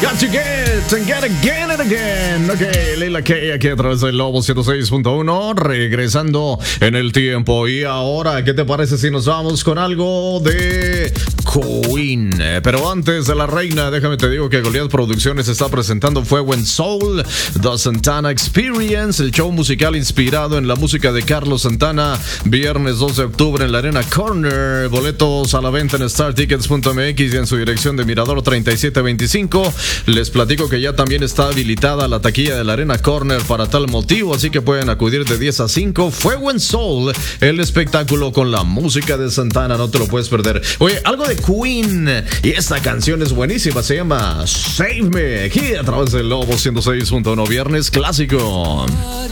Got to get and get again and again. Ok, Leila K aquí a través del Lobo 106.1, regresando en el tiempo. Y ahora, ¿qué te parece si nos vamos con algo de Queen? Pero antes de la reina, déjame te digo que Goliath Producciones está presentando Fuego en Soul, The Santana Experience, el show musical inspirado en la música de Carlos Santana, viernes 2 de octubre en la Arena Corner. Boletos a la venta en startickets.mx y en su dirección de Mirador 3725. Les platico que ya también está habilitada la taquilla de la Arena Corner para tal motivo, así que pueden acudir de 10 a 5. Fuego en Soul, el espectáculo con la música de Santana, no te lo puedes perder. Oye, algo de Queen, y esta canción es buenísima, se llama Save Me, aquí a través del Lobo 106.1, viernes clásico.